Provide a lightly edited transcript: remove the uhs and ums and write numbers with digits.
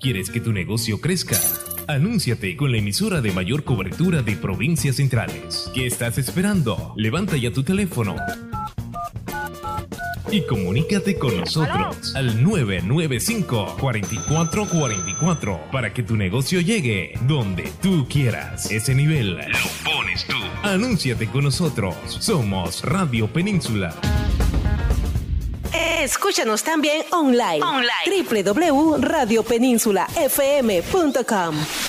¿Quieres que tu negocio crezca? Anúnciate con la emisora de mayor cobertura de provincias centrales. ¿Qué estás esperando? Levanta ya tu teléfono y comunícate con nosotros al 995-4444 para que tu negocio llegue donde tú quieras. Ese nivel lo pones tú. Anúnciate con nosotros. Somos Radio Península. Escúchanos también online. www.radiopeninsula.fm.com.